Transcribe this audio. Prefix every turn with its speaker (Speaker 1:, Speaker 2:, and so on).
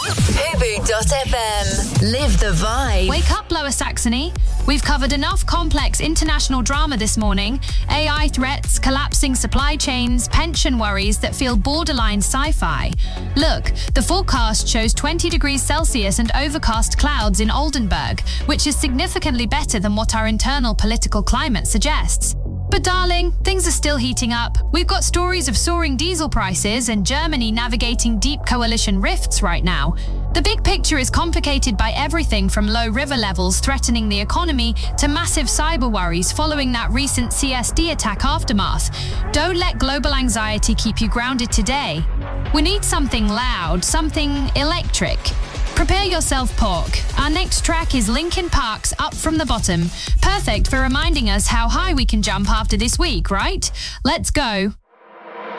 Speaker 1: Fubu.fm. Live the vibe.
Speaker 2: Wake up, Lower Saxony. We've covered enough complex international drama this morning. AI threats, collapsing supply chains, pension worries that feel borderline sci-fi. Look, the forecast shows 20 degrees Celsius and overcast clouds in Oldenburg, which is significantly better than what our internal political climate suggests. But darling, things are still heating up. We've got stories of soaring diesel prices and Germany navigating deep coalition rifts right now. The big picture is complicated by everything from low river levels threatening the economy to massive cyber worries following that recent CSD attack aftermath. Don't let global anxiety keep you grounded today. We need something loud, something electric. Prepare yourself, Pork. Our next track is Linkin Park's Up From The Bottom. Perfect for reminding us how high we can jump after this week, right? Let's go.